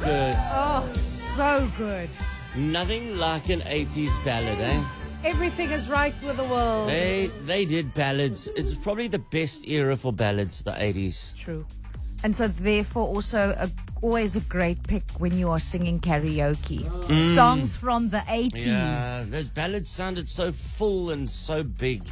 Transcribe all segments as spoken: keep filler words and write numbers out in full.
good. Oh, so good. Nothing like an eighties ballad, eh? Everything is right with the world. They they did ballads. It's probably the best era for ballads, the eighties. True. And so therefore also a, always a great pick when you are singing karaoke. Mm. Songs from the eighties. Yeah, those ballads sounded so full and so big.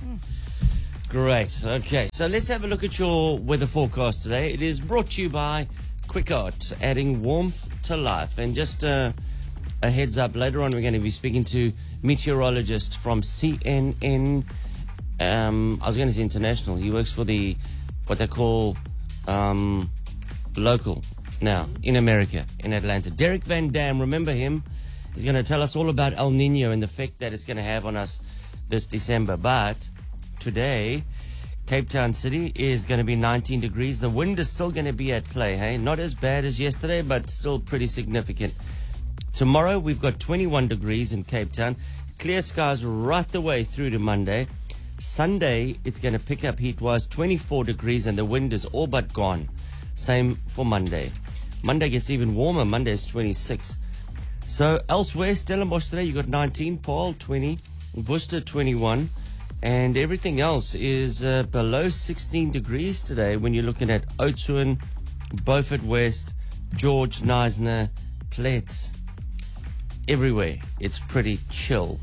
Great. Okay, so let's have a look at your weather forecast today. It is brought to you by Quickart, adding warmth to life. And just uh, a heads up, later on we're going to be speaking to meteorologist from C N N. Um, I was going to say international. He works for the what they call um, local now in America, in Atlanta. Derek Van Dam, remember him? He's going to tell us all about El Nino and the effect that it's going to have on us this December. But today, Cape Town City is going to be nineteen degrees. The wind is still going to be at play, hey? Not as bad as yesterday, but still pretty significant. Tomorrow, we've got twenty-one degrees in Cape Town. Clear skies right the way through to Monday. Sunday, it's going to pick up heat-wise, twenty-four degrees, and the wind is all but gone. Same for Monday. Monday gets even warmer. Monday is twenty-six. So elsewhere, Stellenbosch today, you got nineteen, Paul twenty, Worcester twenty-one, and everything else is uh, below sixteen degrees today when you're looking at Oudtshoorn, Beaufort West, George, Knysna, Plett. Everywhere, it's pretty chill.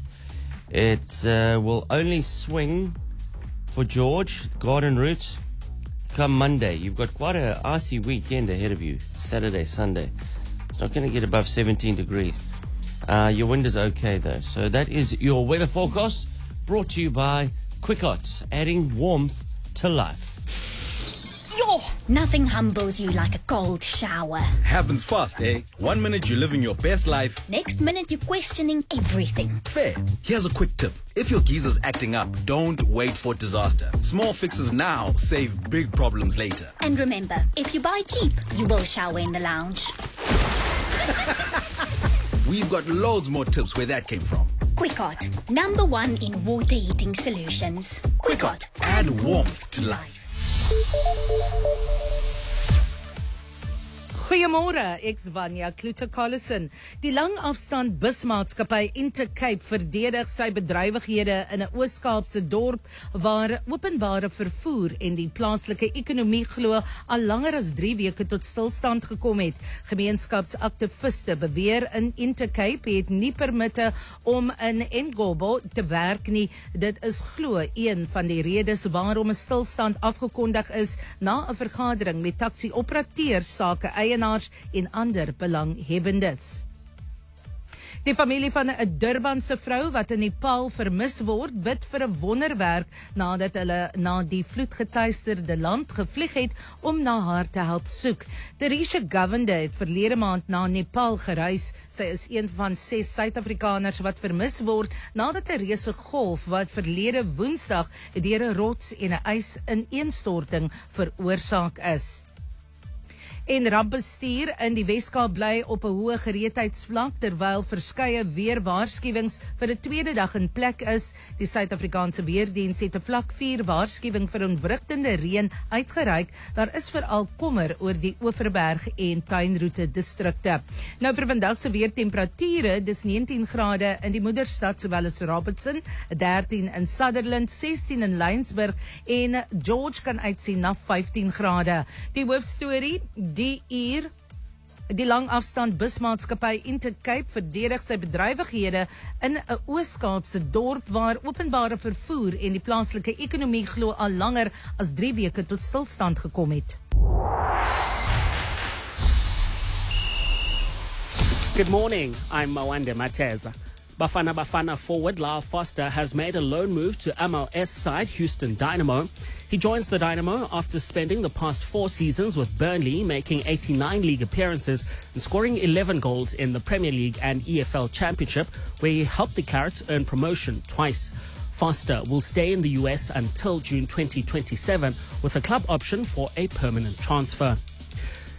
It uh, will only swing for George, Garden Route, come Monday. You've got quite a icy weekend ahead of you, Saturday, Sunday. It's not going to get above seventeen degrees. Uh, your wind is okay, though. So that is your weather forecast, brought to you by Quickart, adding warmth to life. Yo, nothing humbles you like a cold shower. Happens fast, eh? One minute you're living your best life. Next minute you're questioning everything. Fair. Here's a quick tip. If your geezer's acting up, don't wait for disaster. Small fixes now save big problems later. And remember, if you buy cheap, you will shower in the lounge. We've got loads more tips where that came from. Quickart, number one in water heating solutions. Quickart, add warmth to life. Goeiemôre, ek's Vanya Kloete-Collison. Die langafstand busmaatskappy Intercape verdedig sy bedrywighede in 'n Oos-Kaapse dorp waar openbare vervoer en die plaaslike ekonomie glo al langer as drie weke tot stilstand gekom het. Gemeenskapsaktiviste beweer in Intercape het nie permitte om in Engobo te werk nie. Dit is glo een van die redes waarom 'n stilstand afgekondig is na 'n vergadering met taxi-operateurs, sake eienaars en ander belanghebbendes. Die familie van 'n Durbanse vrou wat in Nepal vermis word, bid vir 'n wonderwerk nadat hulle na die vloedgetuisterde land gevlieg het om na haar te help soek. Teresha Govende het verlede maand na Nepal gereis. Sy is een van ses Suid-Afrikaners wat vermis word nadat 'n reuse golf wat verlede Woensdag deur 'n rots en 'n ys-ineenstorting veroorsaak is. En rampbestuur in die Weskaap bly op 'n hoë gereedheidsvlak terwyl verskeie weerwaarskuwings vir 'n tweede dag in plek is. Die Suid-Afrikaanse Weerdiens het 'n vlak vier waarskuwing vir ontwrigtende reën uitgereik. Daar is veral kommer oor die Oeverberg en Tuinroete distrikte. Nou vir vandag se weertemperature, dis negentien grade in die moederstad sowel as Robertson, dertien in Sutherland, sestien in Laingsburg en George kan uitsien na vyftien grade. Die hoofstorie, die uur, die langafstand busmaatskappy Intercape verdedig sy bedrywighede in 'n Oos-Kaapse dorp waar openbare vervoer en die plaaslike ekonomie glo al langer as drie weke tot stilstand gekom het. Good morning, I'm Mawande Mateza. Bafana Bafana forward Lyle Foster has made a loan move to M L S side Houston Dynamo. He joins the Dynamo after spending the past four seasons with Burnley, making eighty-nine league appearances and scoring eleven goals in the Premier League and E F L Championship, where he helped the Carrots earn promotion twice. Foster will stay in the U S until June twenty twenty-seven with a club option for a permanent transfer.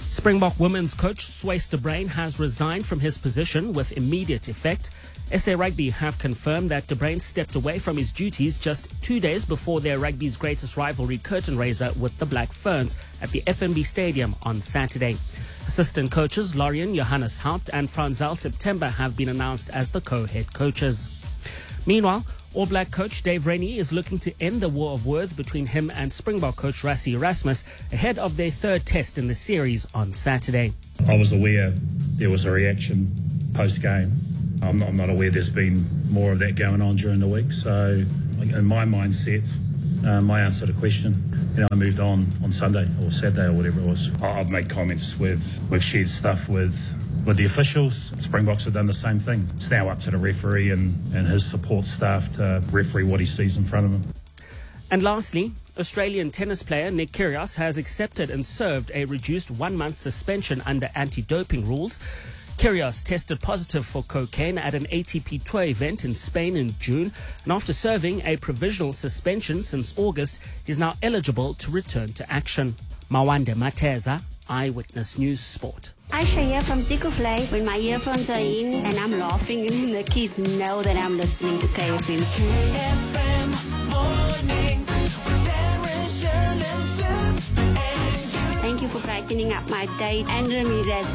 Springbok women's coach Swayze de Bruin has resigned from his position with immediate effect. S A Rugby have confirmed that de Bruin stepped away from his duties just two days before their rugby's greatest rivalry curtain raiser with the Black Ferns at the F N B Stadium on Saturday. Assistant coaches Lorian Johannes Haupt and Franzel September have been announced as the co-head coaches. Meanwhile, All Black coach Dave Rennie is looking to end the war of words between him and Springbok coach Rassie Erasmus ahead of their third test in the series on Saturday. I was aware there was a reaction post-game. I'm not, I'm not aware there's been more of that going on during the week. So in my mindset, uh, my answer to the question, you know, I moved on on Sunday or Saturday or whatever it was. I- I've made comments with, we've shared stuff with with the officials. Springboks have done the same thing. It's now up to the referee and, and his support staff to referee what he sees in front of him. And lastly, Australian tennis player Nick Kyrgios has accepted and served a reduced one-month suspension under anti-doping rules. Kyrgios tested positive for cocaine at an A T P Tour event in Spain in June, and after serving a provisional suspension since August, he's now eligible to return to action. Mawande Mateza, Eyewitness News Sport. Aisha here from Zico Play. When my earphones are in and I'm laughing, and the kids know that I'm listening to K F M. K F M mornings with Darren, Shirley, Sips, and you. Thank you for brightening up my day. And Remy as the